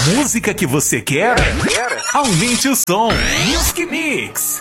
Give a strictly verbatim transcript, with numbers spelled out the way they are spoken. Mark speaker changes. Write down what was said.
Speaker 1: música que você quer? Aumente o som. Music Mix.